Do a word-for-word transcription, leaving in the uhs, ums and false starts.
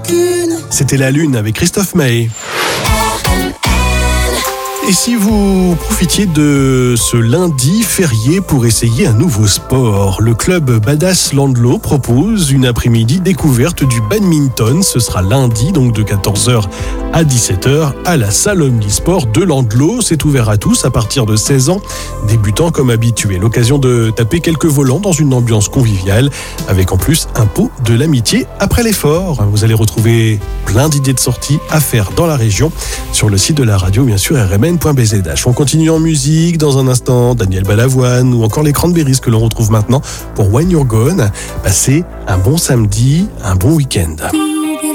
qu'une. C'était La Lune avec Christophe Maé. Et si vous profitiez de ce lundi férié pour essayer un nouveau sport, le club Badass Landlo propose une après-midi découverte du badminton. Ce sera lundi, donc de quatorze heures à dix-sept heures, à la salle Omnisport de Landlo. C'est ouvert à tous à partir de seize ans, débutant comme habitué. L'occasion de taper quelques volants dans une ambiance conviviale, avec en plus un pot de l'amitié après l'effort. Vous allez retrouver plein d'idées de sorties à faire dans la région sur le site de la radio, bien sûr, r m n point b z h. On continue en musique, dans un instant, Daniel Balavoine ou encore les Cranberries que l'on retrouve maintenant pour When You're Gone. Passez un bon samedi, un bon week-end.